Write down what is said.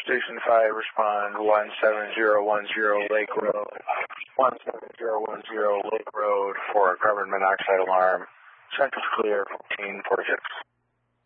Station 5, respond 17010 Lake Road. 17010 Lake Road for a carbon monoxide alarm. Central's clear, 1446.